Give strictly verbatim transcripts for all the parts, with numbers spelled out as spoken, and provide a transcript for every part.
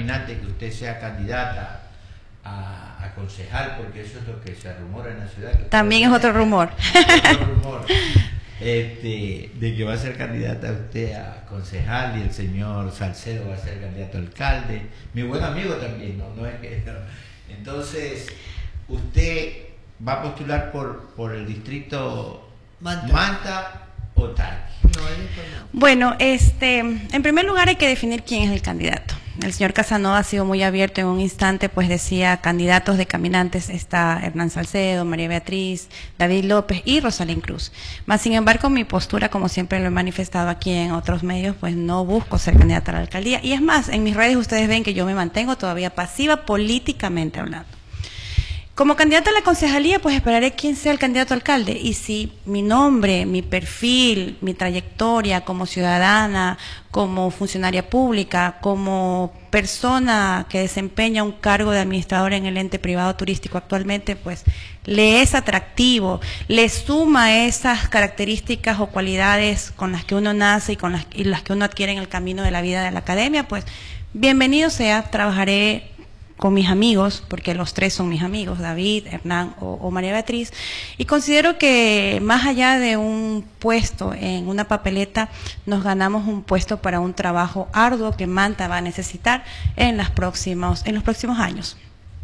caminante que usted sea candidata a, a concejal, porque eso es lo que se rumora en la ciudad. Que también es otro rumor. Otro rumor. Este, de que va a ser candidata usted a concejal y el señor Salcedo va a ser candidato a alcalde, mi buen amigo también, no, no es que no. Entonces, usted va a postular por, por el distrito Manta, Manta o Tarqui. Bueno, este, en primer lugar hay que definir quién es el candidato. El señor Casanova ha sido muy abierto. En un instante pues decía candidatos de caminantes, está Hernán Salcedo, María Beatriz, David López y Rosalín Cruz. Más sin embargo, mi postura, como siempre lo he manifestado aquí en otros medios, pues no busco ser candidata a la alcaldía. Y es más, en mis redes ustedes ven que yo me mantengo todavía pasiva políticamente hablando. Como candidata a la concejalía, pues esperaré quién sea el candidato a alcalde. Y si mi nombre, mi perfil, mi trayectoria como ciudadana, como funcionaria pública, como persona que desempeña un cargo de administrador en el ente privado turístico actualmente, pues le es atractivo, le suma esas características o cualidades con las que uno nace y con las, y las que uno adquiere en el camino de la vida de la academia, pues bienvenido sea, trabajaré con mis amigos, porque los tres son mis amigos, David, Hernán o, o María Beatriz, y considero que más allá de un puesto en una papeleta, nos ganamos un puesto para un trabajo arduo que Manta va a necesitar en, las próximos, en los próximos años.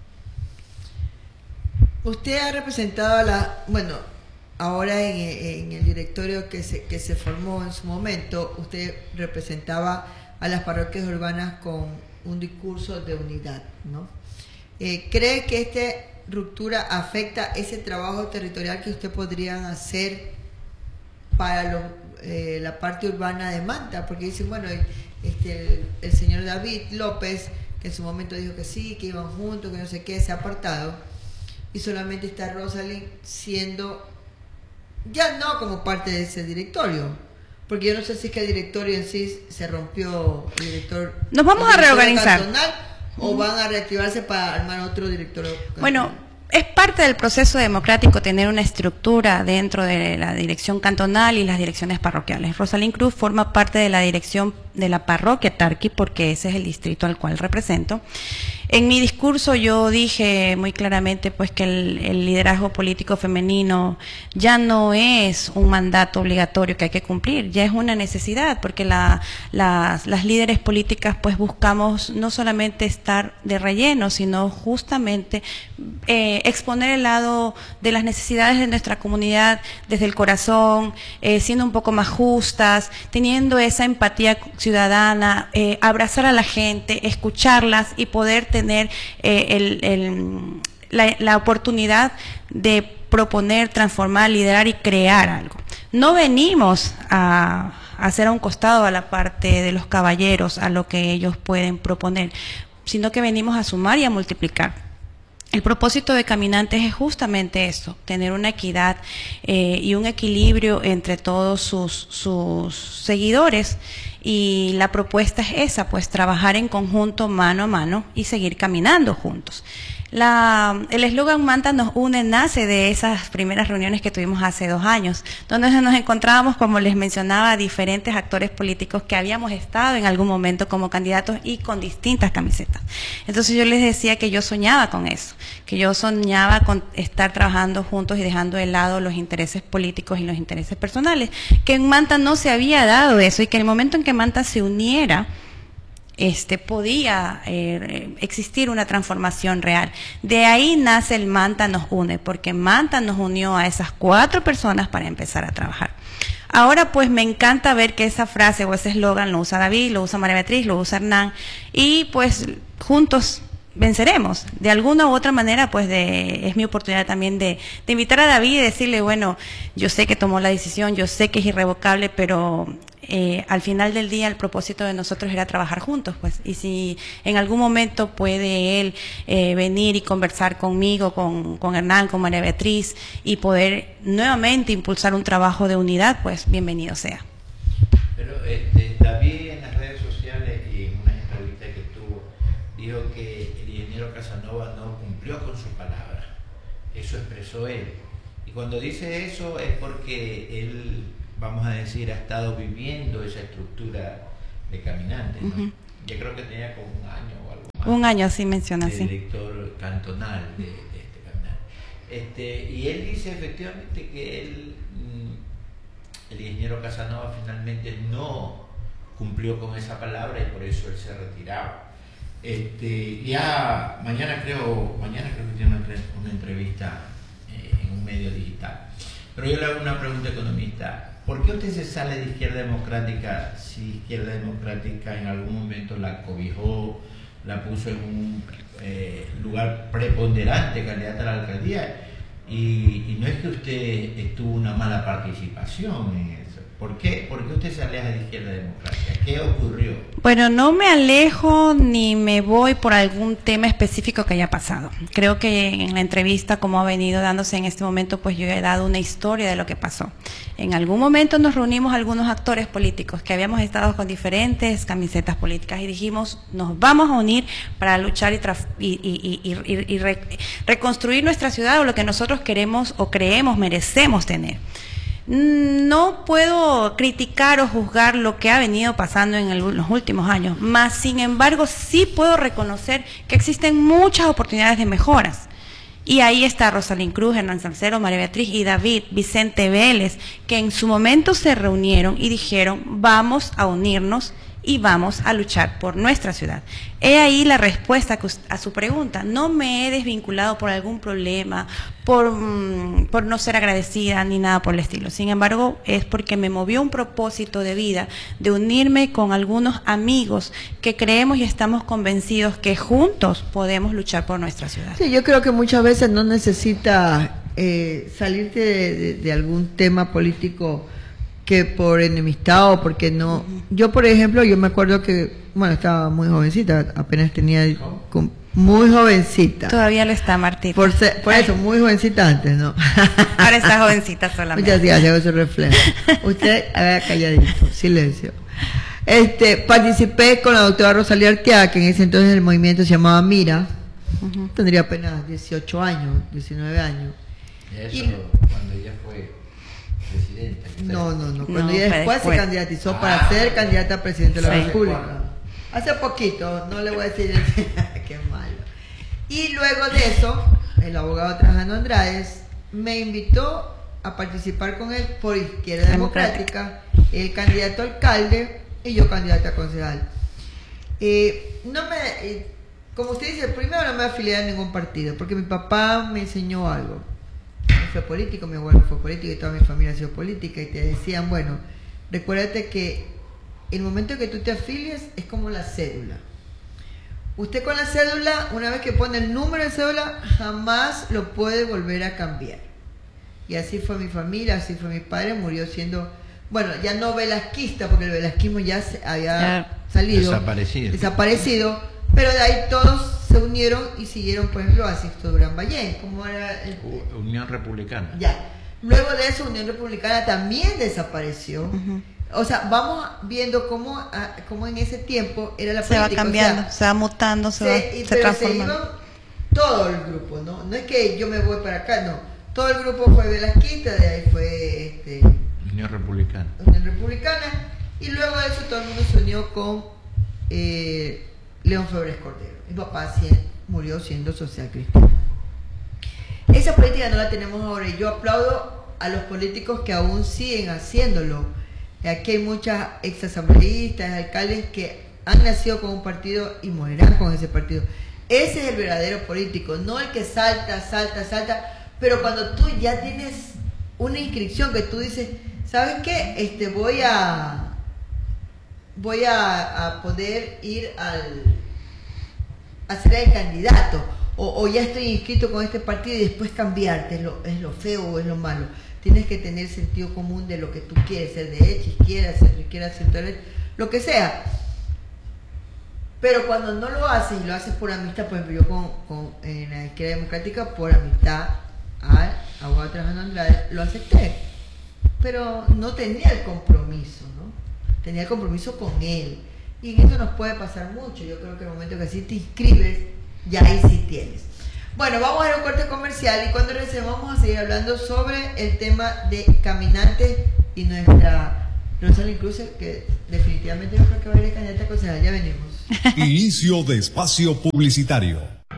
Usted ha representado a la, bueno, ahora en, en el directorio que se, que se formó en su momento, usted representaba a las parroquias urbanas con un discurso de unidad, ¿no? Eh, ¿Cree que esta ruptura afecta ese trabajo territorial que usted podrían hacer para los, eh, la parte urbana de Manta? Porque dicen, bueno, este, el, el señor David López, que en su momento dijo que sí, que iban juntos, que no sé qué, se ha apartado, y solamente está Rosalín siendo, ya no como parte de ese directorio. Porque yo no sé si es que el directorio en sí se rompió, el director... Nos vamos a reorganizar. Cantonal, ¿o van a reactivarse para armar otro directorio cantonal? Bueno, es parte del proceso democrático tener una estructura dentro de la dirección cantonal y las direcciones parroquiales. Rosalín Cruz forma parte de la dirección de la parroquia Tarqui, porque ese es el distrito al cual represento. En mi discurso yo dije muy claramente pues que el, el liderazgo político femenino ya no es un mandato obligatorio que hay que cumplir, ya es una necesidad, porque la, las, las líderes políticas pues buscamos no solamente estar de relleno, sino justamente eh, exponer el lado de las necesidades de nuestra comunidad desde el corazón, eh, siendo un poco más justas, teniendo esa empatía ciudadana, eh, abrazar a la gente, escucharlas y poder tener eh, el, el, la, la oportunidad de proponer, transformar, liderar y crear algo. No venimos a, a hacer a un costado a la parte de los caballeros, a lo que ellos pueden proponer, sino que venimos a sumar y a multiplicar. El propósito de Caminantes es justamente eso, tener una equidad eh, y un equilibrio entre todos sus, sus seguidores, y la propuesta es esa, pues trabajar en conjunto, mano a mano y seguir caminando juntos. La, el eslogan Manta nos une nace de esas primeras reuniones que tuvimos hace dos años, donde nos encontrábamos, como les mencionaba, diferentes actores políticos que habíamos estado en algún momento como candidatos y con distintas camisetas. Entonces yo les decía que yo soñaba con eso, que yo soñaba con estar trabajando juntos y dejando de lado los intereses políticos y los intereses personales, que en Manta no se había dado eso, y que en el momento en que Manta se uniera, Este, podía eh, existir una transformación real. De ahí nace el Manta nos une, porque Manta nos unió a esas cuatro personas para empezar a trabajar. Ahora pues me encanta ver que esa frase o ese eslogan lo usa David, lo usa María Beatriz, lo usa Hernán, y pues juntos venceremos. De alguna u otra manera, pues de, es mi oportunidad también de, de invitar a David y decirle, bueno, yo sé que tomó la decisión, yo sé que es irrevocable, pero eh, al final del día el propósito de nosotros era trabajar juntos, pues, y si en algún momento puede él eh, venir y conversar conmigo, con, con Hernán, con María Beatriz, y poder nuevamente impulsar un trabajo de unidad, pues bienvenido sea. Pero este, David en las redes sociales y en una entrevista que tuvo, dijo que el ingeniero Casanova no cumplió con su palabra. Eso expresó él. Y cuando dice eso es porque él, vamos a decir, ha estado viviendo esa estructura de Caminantes, ¿no? Uh-huh. Yo creo que tenía como un año o algo. Un año, así menciona, de sí. director cantonal de, de este canal. Este, y él dice efectivamente que él, el ingeniero Casanova, finalmente no cumplió con esa palabra y por eso él se retiraba. Este, ya mañana creo, mañana creo que tiene una, una entrevista eh, en un medio digital. Pero yo le hago una pregunta economista. ¿Por qué usted se sale de Izquierda Democrática si Izquierda Democrática en algún momento la cobijó, la puso en un eh, lugar preponderante, candidata a la alcaldía? Y, y no es que usted estuvo una mala participación en eso. ¿Por qué? ¿Por qué usted se aleja de Izquierda Democrática? ¿Qué ocurrió? Bueno, no me alejo ni me voy por algún tema específico que haya pasado. Creo que en la entrevista, como ha venido dándose en este momento, pues yo he dado una historia de lo que pasó. En algún momento nos reunimos algunos actores políticos que habíamos estado con diferentes camisetas políticas y dijimos, nos vamos a unir para luchar y, y, y, y, y, y re reconstruir nuestra ciudad o lo que nosotros queremos o creemos merecemos tener. No puedo criticar o juzgar lo que ha venido pasando en el, los últimos años, más sin embargo sí puedo reconocer que existen muchas oportunidades de mejoras. Y ahí está Rosalind Cruz, Hernán Salcero, María Beatriz y David Vicente Vélez, que en su momento se reunieron y dijeron, vamos a unirnos y vamos a luchar por nuestra ciudad. He ahí la respuesta a su pregunta. No me he desvinculado por algún problema, por, mm, por no ser agradecida ni nada por el estilo. Sin embargo, es porque me movió un propósito de vida, de unirme con algunos amigos que creemos y estamos convencidos que juntos podemos luchar por nuestra ciudad. Sí, yo creo que muchas veces no necesitas eh, salirte de, de, de algún tema político que por enemistad o porque no. Uh-huh. Yo, por ejemplo, yo me acuerdo que, bueno, estaba muy jovencita, apenas tenía, con, muy jovencita. Todavía lo está, Martita. Por, ser, por eso, muy jovencita antes, ¿no? Ahora está jovencita solamente. Muchas gracias, eso refleja. Usted, haga calladito, silencio. Este, participé con la doctora Rosalía Arteaga, que en ese entonces el movimiento se llamaba Mira. Uh-huh. Tendría apenas dieciocho años, diecinueve años. Y eso, y, cuando ella fue presidenta. No, no, no. Cuando no, ella después, después se candidatizó ah, para ser candidata a presidente de la sí. República. Hace poquito, no le voy a decir qué malo. Y luego de eso, el abogado Trajano Andrades me invitó a participar con él por Izquierda Democrática, Democrática. El candidato a alcalde y yo candidata a concejal. Eh, no me, eh, como usted dice, primero no me afilié a ningún partido, porque mi papá me enseñó algo. Fue político, mi abuelo fue político y toda mi familia ha sido política y te decían, bueno, recuérdate que el momento que tú te afilies es como la cédula. Usted con la cédula, una vez que pone el número de cédula, jamás lo puede volver a cambiar. Y así fue mi familia, así fue mi padre, murió siendo, bueno, ya no velasquista, porque el velasquismo ya se había ya salido, desaparecido. desaparecido, pero de ahí todos se unieron y siguieron, por ejemplo, a Sixto Durán Ballén, como era el, Unión Republicana. Ya. Luego de eso, Unión Republicana también desapareció. Uh-huh. O sea, vamos viendo cómo, a, cómo en ese tiempo era la se política. Se va cambiando, o sea, se va mutando, se, se va y, se transformando. Se iban todo el grupo, ¿no? No es que yo me voy para acá, no. Todo el grupo fue velasquista, de ahí fue este, Unión Republicana. Unión Republicana. Y luego de eso todo el mundo se unió con eh, León Febres Cordero. Mi papá murió siendo social cristiano. Esa política no la tenemos ahora y yo aplaudo a los políticos que aún siguen haciéndolo. Aquí hay muchas exasambleístas, alcaldes que han nacido con un partido y morirán con ese partido. Ese es el verdadero político, no el que salta, salta, salta, pero cuando tú ya tienes una inscripción que tú dices, ¿sabes qué? Este, voy a voy a, a poder ir al a ser el candidato o, o ya estoy inscrito con este partido y después cambiarte, es lo, es lo feo o es lo malo. Tienes que tener sentido común de lo que tú quieres, ser derecha, izquierda, centro izquierda, centro derecha, lo que sea. Pero cuando no lo haces y lo haces por amistad, por ejemplo, yo con, con en la Izquierda Democrática, por amistad al abogado Trajano Andrade, lo acepté. Pero no tenía el compromiso, ¿no? Tenía el compromiso con él. Y en eso nos puede pasar mucho. Yo creo que el momento que así te inscribes, ya ahí sí tienes. Bueno, vamos a ir a un corte comercial y cuando regresemos vamos a seguir hablando sobre el tema de caminantes y nuestra Rosalind Cruz, que definitivamente yo creo que va a ir de candidata a concejal. Ya venimos. Inicio de espacio publicitario.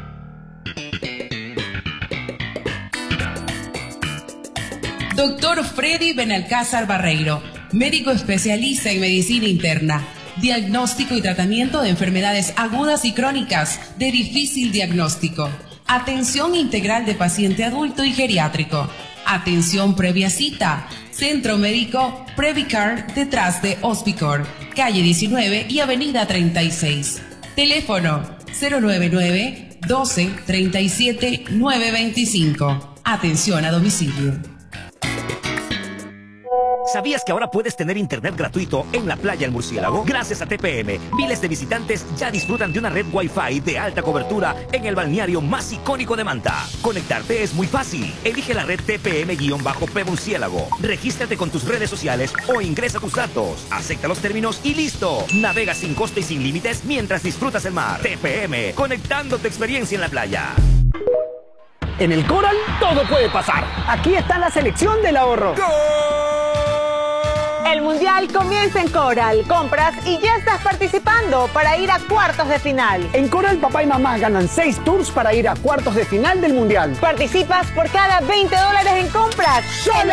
Doctor Freddy Benalcázar Barreiro, médico especialista en medicina interna, diagnóstico y tratamiento de enfermedades agudas y crónicas de difícil diagnóstico, atención integral de paciente adulto y geriátrico, atención previa cita, Centro Médico Previcar detrás de Hospicor, calle diecinueve y avenida treinta y seis. Teléfono cero nueve nueve, doce, treinta y siete, nueve veinticinco. Atención a domicilio. ¿Sabías que ahora puedes tener internet gratuito en la playa El Murciélago? Gracias a T P M, miles de visitantes ya disfrutan de una red Wi-Fi de alta cobertura en el balneario más icónico de Manta. Conectarte es muy fácil. Elige la red T P M-P Murciélago. Regístrate con tus redes sociales o ingresa tus datos. Acepta los términos y listo. Navega sin costo y sin límites mientras disfrutas el mar. T P M, conectando tu experiencia en la playa. En el Coral todo puede pasar. Aquí está la selección del ahorro. ¡Gol! El Mundial comienza en Coral. Compras y ya estás participando para ir a cuartos de final. En Coral, papá y mamá ganan seis tours para ir a cuartos de final del Mundial. Participas por cada veinte dólares en compras. ¡Solo